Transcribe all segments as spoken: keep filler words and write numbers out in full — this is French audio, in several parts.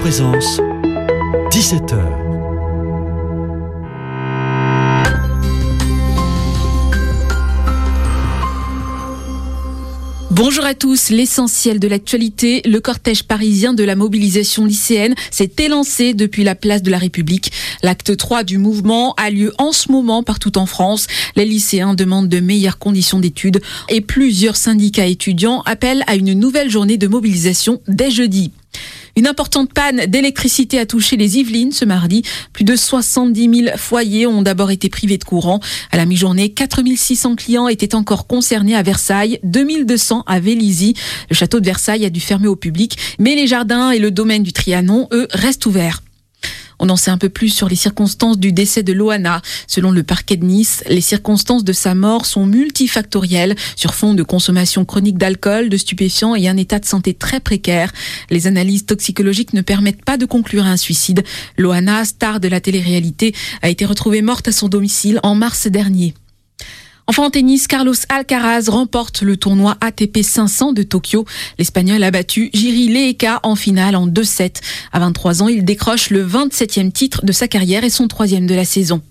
Présence, dix-sept heures. Bonjour à tous, l'essentiel de l'actualité, le cortège parisien de la mobilisation lycéenne s'est élancé depuis la place de la République. L'acte trois du mouvement a lieu en ce moment partout en France. Les lycéens demandent de meilleures conditions d'études et plusieurs syndicats étudiants appellent à une nouvelle journée de mobilisation dès jeudi. Une importante panne d'électricité a touché les Yvelines ce mardi. Plus de soixante-dix mille foyers ont d'abord été privés de courant. À la mi-journée, quatre mille six cents clients étaient encore concernés à Versailles, deux mille deux cents à Vélizy. Le château de Versailles a dû fermer au public, mais les jardins et le domaine du Trianon, eux, restent ouverts. On en sait un peu plus sur les circonstances du décès de Loana. Selon le parquet de Nice, les circonstances de sa mort sont multifactorielles, sur fond de consommation chronique d'alcool, de stupéfiants et un état de santé très précaire. Les analyses toxicologiques ne permettent pas de conclure à un suicide. Loana, star de la télé-réalité, a été retrouvée morte à son domicile en mars dernier. Enfin en tennis, Carlos Alcaraz remporte le tournoi A T P cinq cents de Tokyo. L'Espagnol a battu Jiri Leeka en finale en deux sept. À vingt-trois ans, il décroche le vingt-septième titre de sa carrière et son troisième de la saison.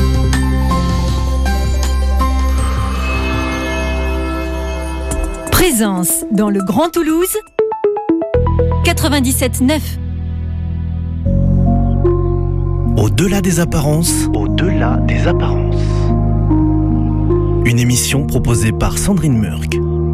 Présence dans le Grand Toulouse, quatre-vingt-dix-sept neuf. Au-delà des apparences, Au-delà des apparences. une émission proposée par Sandrine Murk.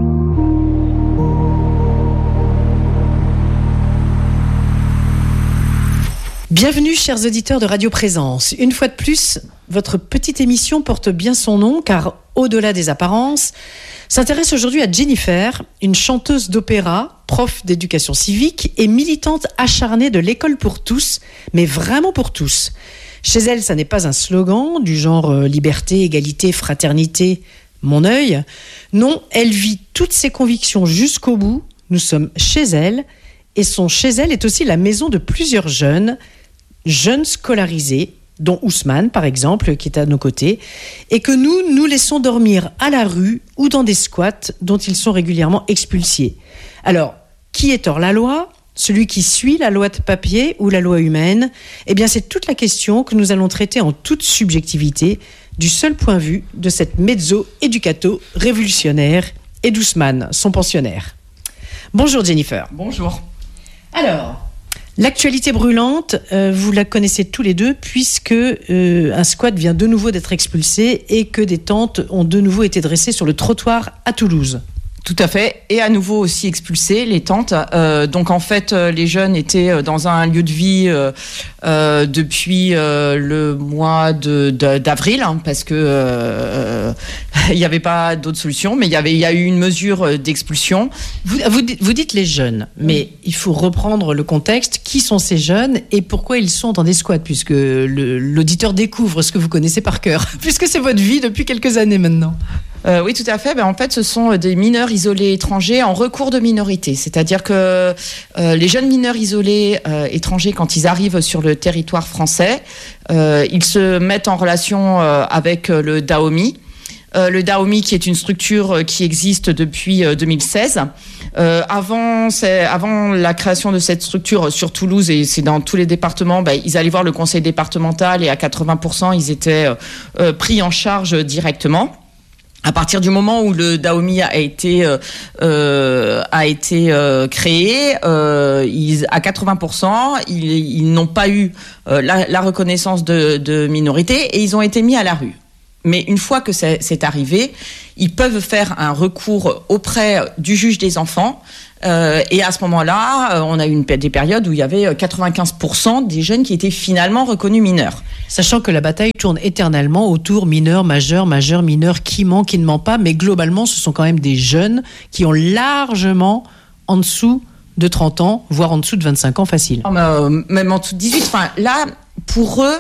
Bienvenue chers auditeurs de Radio Présence. Une fois de plus, votre petite émission porte bien son nom car Au-delà des apparences s'intéresse aujourd'hui à Jennifer, une chanteuse d'opéra, prof d'éducation civique et militante acharnée de l'école pour tous, mais vraiment pour tous. Chez elle, ça n'est pas un slogan du genre euh, liberté, égalité, fraternité, mon œil. Non, elle vit toutes ses convictions jusqu'au bout. Nous sommes chez elle et son chez elle est aussi la maison de plusieurs jeunes, jeunes scolarisés, dont Ousmane par exemple, qui est à nos côtés, et que nous, nous laissons dormir à la rue ou dans des squats dont ils sont régulièrement expulsés. Alors, qui est hors la loi ? Celui qui suit la loi de papier ou la loi humaine? Eh bien, c'est toute la question que nous allons traiter en toute subjectivité, du seul point de vue de cette mezzo-éducato révolutionnaire et d'Ousmane, son pensionnaire. Bonjour Jennifer. Bonjour. Alors, l'actualité brûlante, euh, vous la connaissez tous les deux, puisque euh, un squat vient de nouveau d'être expulsé et que des tentes ont de nouveau été dressées sur le trottoir à Toulouse. Tout à fait, et à nouveau aussi expulsés, les tentes. Euh, donc en fait, euh, les jeunes étaient dans un lieu de vie euh, euh, depuis euh, le mois de, de, d'avril, hein, parce que euh, il n'y avait pas d'autre solution, mais il y avait, il y a eu une mesure d'expulsion. Vous, vous, vous dites les jeunes, mais oui. Il faut reprendre le contexte. Qui sont ces jeunes et pourquoi ils sont dans des squats, puisque le, l'auditeur découvre ce que vous connaissez par cœur, puisque c'est votre vie depuis quelques années maintenant. Euh, oui, tout à fait. Ben, en fait, ce sont des mineurs isolés étrangers en recours de minorité. C'est-à-dire que euh, les jeunes mineurs isolés euh, étrangers, quand ils arrivent sur le territoire français, euh, ils se mettent en relation euh, avec le Daomi. Euh, le Daomi, qui est une structure qui existe depuis euh, deux mille seize. Euh, avant, c'est, avant la création de cette structure sur Toulouse, et c'est dans tous les départements, ben, ils allaient voir le conseil départemental et à quatre-vingts pour cent, ils étaient euh, euh, pris en charge directement. À partir du moment où le Daomi a été euh, a été euh, créé, euh, ils, à quatre-vingts pour cent, ils, ils n'ont pas eu euh, la, la reconnaissance de, de minorité et ils ont été mis à la rue. Mais une fois que c'est, c'est arrivé, ils peuvent faire un recours auprès du juge des enfants. Euh, et à ce moment-là, on a eu une, des périodes où il y avait quatre-vingt-quinze pour cent des jeunes qui étaient finalement reconnus mineurs. Sachant que la bataille tourne éternellement autour mineurs, majeurs, majeurs, mineurs, qui ment, qui ne ment pas. Mais globalement, ce sont quand même des jeunes qui ont largement en dessous de trente ans, voire en dessous de vingt-cinq ans facile. Euh, même en dessous de dix-huit. Enfin, là, pour eux,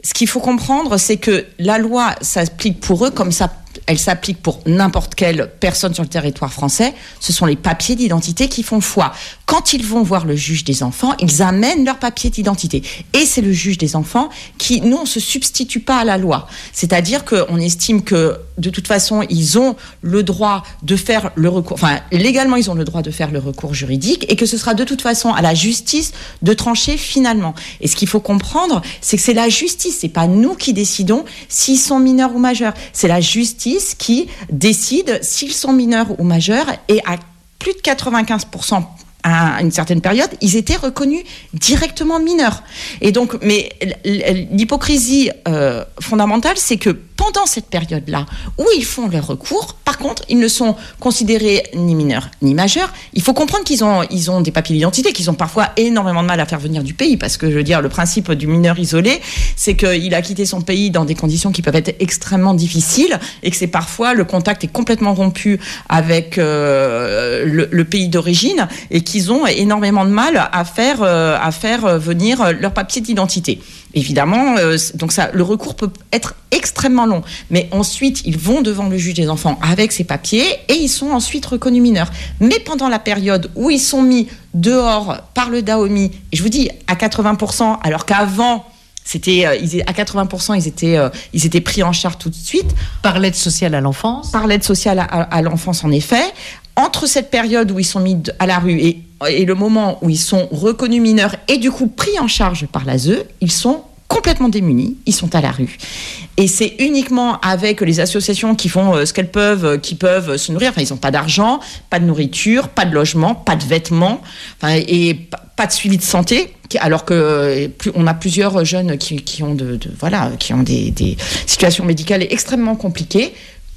ce qu'il faut comprendre, c'est que la loi s'applique pour eux comme ça. Elle s'applique pour n'importe quelle personne sur le territoire français. Ce sont les papiers d'identité qui font foi. Quand ils vont voir le juge des enfants, ils amènent leurs papiers d'identité. Et c'est le juge des enfants qui, nous, on ne se substitue pas à la loi. C'est-à-dire qu'on estime que, de toute façon, ils ont le droit de faire le recours, enfin, légalement, ils ont le droit de faire le recours juridique et que ce sera de toute façon à la justice de trancher finalement. Et ce qu'il faut comprendre, c'est que c'est la justice, c'est pas nous qui décidons s'ils sont mineurs ou majeurs. C'est la justice qui décide s'ils sont mineurs ou majeurs, et à plus de quatre-vingt-quinze pour cent à une certaine période, ils étaient reconnus directement mineurs. Et donc, mais l'hypocrisie euh, fondamentale, c'est que pendant cette période-là, où ils font leur recours, par contre, ils ne sont considérés ni mineurs ni majeurs. Il faut comprendre qu'ils ont, ils ont des papiers d'identité, qu'ils ont parfois énormément de mal à faire venir du pays, parce que, je veux dire, le principe du mineur isolé, c'est qu'il a quitté son pays dans des conditions qui peuvent être extrêmement difficiles, et que c'est parfois, le contact est complètement rompu avec euh, le, le pays d'origine, et qu'ils ont énormément de mal à faire, euh, à faire venir leur papier d'identité. Évidemment, euh, donc ça, le recours peut être extrêmement long. Mais ensuite, ils vont devant le juge des enfants avec ces papiers et ils sont ensuite reconnus mineurs. Mais pendant la période où ils sont mis dehors par le Dahomey, et je vous dis à quatre-vingts pour cent, alors qu'avant, c'était, euh, ils, à quatre-vingts pour cent, ils étaient, euh, ils étaient pris en charge tout de suite. Par l'aide sociale à l'enfance. Par l'aide sociale à, à l'enfance, en effet. Entre cette période où ils sont mis à la rue et, et le moment où ils sont reconnus mineurs et du coup pris en charge par l'A S E, ils sont complètement démunis, ils sont à la rue. Et c'est uniquement avec les associations qui font euh, ce qu'elles peuvent, qui peuvent se nourrir. Enfin, ils n'ont pas d'argent, pas de nourriture, pas de logement, pas de vêtements, enfin, et p- pas de suivi de santé. Alors que plus, on a plusieurs jeunes qui, qui ont de, de voilà, qui ont des, des situations médicales extrêmement compliquées.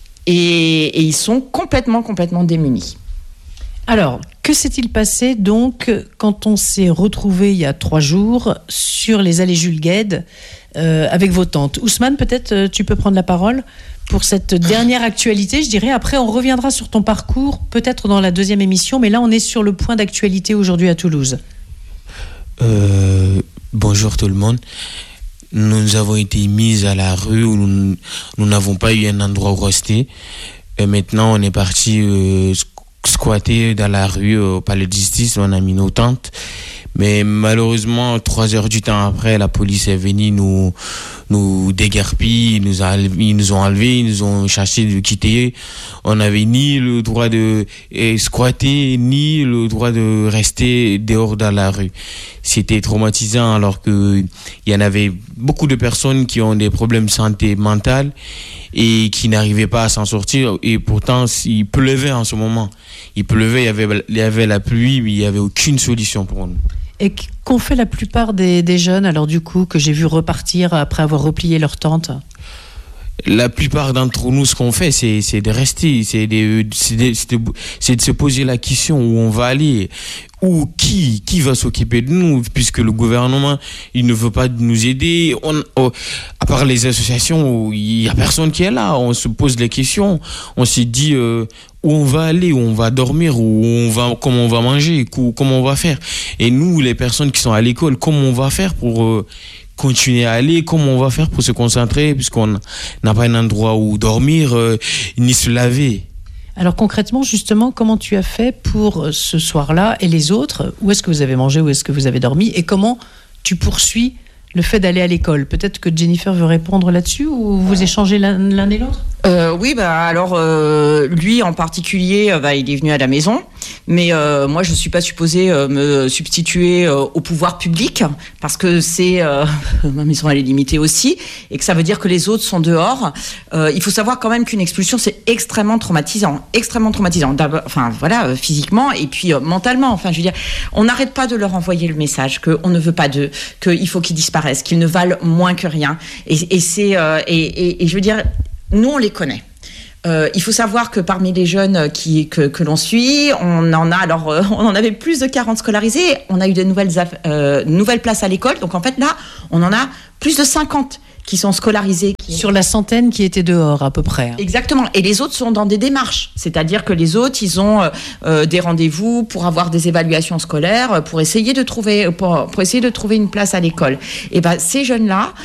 Et, et ils sont complètement, complètement démunis. Alors, que s'est-il passé donc quand on s'est retrouvé il y a trois jours sur les allées Jules Guesde euh, avec vos tantes? Ousmane, peut-être tu peux prendre la parole pour cette dernière actualité, je dirais. Après, on reviendra sur ton parcours, peut-être dans la deuxième émission, mais là, on est sur le point d'actualité aujourd'hui à Toulouse. Euh, bonjour tout le monde. Nous avons été mis à la rue où nous, nous n'avons pas eu un endroit où rester. Et maintenant, on est parti euh, squatter dans la rue au palais de justice. On a mis nos tentes. Mais malheureusement, trois heures du temps après, la police est venue nous, nous déguerpir, ils nous, a, ils nous ont enlevés, ils nous ont cherché de quitter. On n'avait ni le droit de eh, squatter, ni le droit de rester dehors dans la rue. C'était traumatisant alors que il y en avait beaucoup de personnes qui ont des problèmes de santé mentale et qui n'arrivaient pas à s'en sortir. Et pourtant, il pleuvait en ce moment. Il pleuvait, il y avait, il y avait la pluie, mais il n'y avait aucune solution pour nous. Et qu'ont fait la plupart des, des jeunes, alors du coup, que j'ai vu repartir après avoir replié leur tente? La plupart d'entre nous, ce qu'on fait, c'est, c'est de rester, c'est de, c'est, de, c'est, de, c'est de se poser la question où on va aller, ou qui, qui va s'occuper de nous, puisque le gouvernement, il ne veut pas nous aider. On, oh, à part les associations, il n'y a personne qui est là. On se pose les questions. On s'est dit euh, où on va aller, où on va dormir, où on va, comment on va manger, où, comment on va faire. Et nous, les personnes qui sont à l'école, comment on va faire pour euh, continuer à aller, comment on va faire pour se concentrer, puisqu'on n'a pas un endroit où dormir, euh, ni se laver. Alors concrètement, justement, comment tu as fait pour ce soir-là et les autres? Où est-ce que vous avez mangé, où est-ce que vous avez dormi? Et comment tu poursuis le fait d'aller à l'école? Peut-être que Jennifer veut répondre là-dessus, ou vous échangez l'un, l'un et l'autre? Euh, oui, bah alors euh, lui en particulier, bah, il est venu à la maison, mais euh, moi je suis pas supposée euh, me substituer euh, au pouvoir public parce que c'est euh, ma maison elle est limitée aussi et que ça veut dire que les autres sont dehors. Euh, il faut savoir quand même qu'une expulsion c'est extrêmement traumatisant, extrêmement traumatisant. D'abord, enfin voilà, euh, physiquement et puis euh, mentalement. Enfin, je veux dire, on n'arrête pas de leur envoyer le message qu'on ne veut pas d'eux, qu'il faut qu'ils disparaissent, qu'ils ne valent moins que rien. Et, et c'est euh, et, et, et je veux dire. Nous, on les connaît. Euh, il faut savoir que parmi les jeunes qui, que, que l'on suit, on en a alors euh, on en avait plus de quarante scolarisés. On a eu de nouvelles, euh, nouvelles places à l'école. Donc en fait là, on en a plus de cinquante qui sont scolarisés. Qui... Sur la centaine qui étaient dehors à peu près. Exactement. Et les autres sont dans des démarches. C'est-à-dire que les autres, ils ont euh, des rendez-vous pour avoir des évaluations scolaires, pour essayer de trouver, pour, pour essayer de trouver une place à l'école. Et ben ces jeunes-là,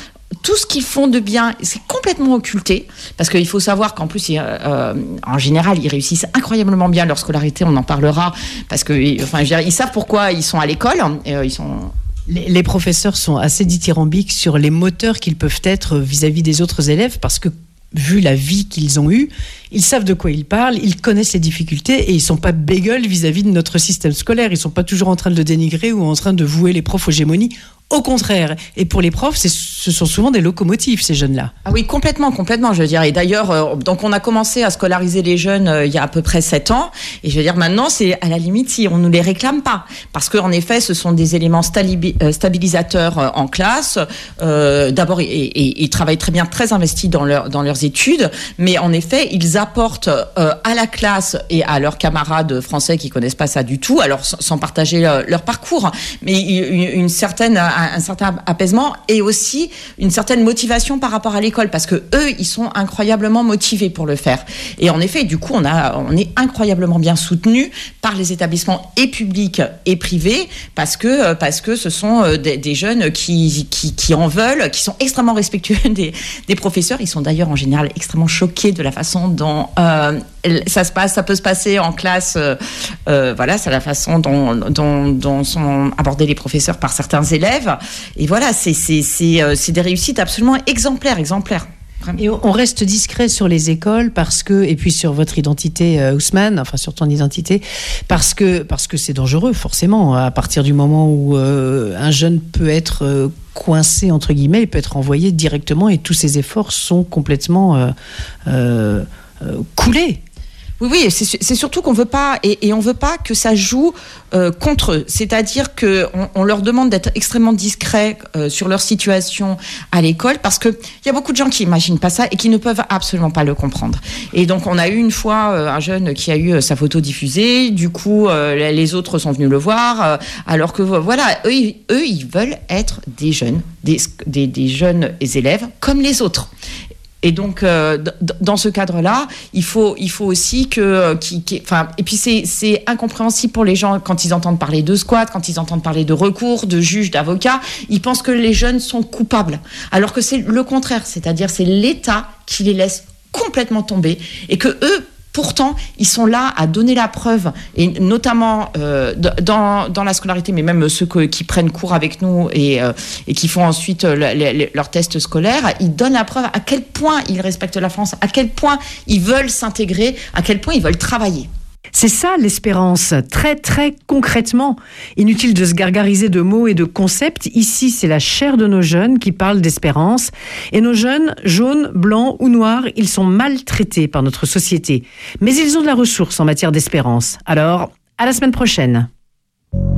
tout ce qu'ils font de bien, c'est complètement occulté, parce qu'il faut savoir qu'en plus, ils, euh, en général, ils réussissent incroyablement bien leur scolarité, on en parlera, parce que, enfin, je veux dire, ils savent pourquoi ils sont à l'école, et, euh, ils sont... Les, les professeurs sont assez dithyrambiques sur les moteurs qu'ils peuvent être vis-à-vis des autres élèves, parce que vu la vie qu'ils ont eue, ils savent de quoi ils parlent, ils connaissent les difficultés et ils ne sont pas bégueules vis-à-vis de notre système scolaire. Ils ne sont pas toujours en train de le dénigrer ou en train de vouer les profs aux gémonies. Au contraire. Et pour les profs, c'est, ce sont souvent des locomotives, ces jeunes-là. Ah oui, complètement, complètement, je veux dire. Et d'ailleurs, euh, donc on a commencé à scolariser les jeunes euh, il y a à peu près sept ans. Et je veux dire, maintenant, c'est à la limite si on ne nous les réclame pas. Parce qu'en effet, ce sont des éléments stali- euh, stabilisateurs euh, en classe. Euh, d'abord, ils travaillent très bien, très investis dans, leur, dans leurs études. Mais en effet, ils apportent euh, à la classe et à leurs camarades français qui ne connaissent pas ça du tout, alors sans, sans partager euh, leur parcours, mais une, une certaine... un certain apaisement et aussi une certaine motivation par rapport à l'école, parce que eux, ils sont incroyablement motivés pour le faire. Et en effet, du coup, on a, on est incroyablement bien soutenus par les établissements et publics et privés, parce que, parce que ce sont des, des jeunes qui, qui, qui en veulent, qui sont extrêmement respectueux des, des professeurs. Ils sont d'ailleurs en général extrêmement choqués de la façon dont euh, ça se passe, ça peut se passer en classe. Euh, euh, voilà, c'est la façon dont, dont, dont sont abordés les professeurs par certains élèves. Et voilà, c'est, c'est, c'est, euh, c'est des réussites absolument exemplaires, exemplaires. Vraiment. Et on reste discret sur les écoles parce que, et puis sur votre identité, euh, Ousmane, enfin sur ton identité, parce que, parce que c'est dangereux, forcément, à partir du moment où euh, un jeune peut être euh, coincé, entre guillemets, il peut être envoyé directement et tous ses efforts sont complètement euh, euh, euh, coulés. Oui, oui, c'est, c'est surtout qu'on veut pas, et, et on veut pas que ça joue euh, contre eux. C'est-à-dire que on, on leur demande d'être extrêmement discrets euh, sur leur situation à l'école, parce que il y a beaucoup de gens qui imaginent pas ça et qui ne peuvent absolument pas le comprendre. Et donc, on a eu une fois euh, un jeune qui a eu euh, sa photo diffusée. Du coup, euh, les autres sont venus le voir, euh, alors que voilà, eux, ils, eux, ils veulent être des jeunes, des, des, des jeunes élèves comme les autres. Et donc, euh, d- dans ce cadre-là, il faut, il faut aussi que... Qui, qui, enfin, et puis, c'est, c'est incompréhensible pour les gens quand ils entendent parler de squat, quand ils entendent parler de recours, de juges, d'avocats. Ils pensent que les jeunes sont coupables. Alors que c'est le contraire. C'est-à-dire, c'est l'État qui les laisse complètement tomber. Et que eux... Pourtant, ils sont là à donner la preuve, et notamment euh, dans, dans la scolarité, mais même ceux que, qui prennent cours avec nous et, euh, et qui font ensuite le, le, leurs tests scolaires, ils donnent la preuve à quel point ils respectent la France, à quel point ils veulent s'intégrer, à quel point ils veulent travailler. C'est ça l'espérance, très très concrètement. Inutile de se gargariser de mots et de concepts. Ici, c'est la chair de nos jeunes qui parle d'espérance. Et nos jeunes, jaunes, blancs ou noirs, ils sont maltraités par notre société. Mais ils ont de la ressource en matière d'espérance. Alors, à la semaine prochaine.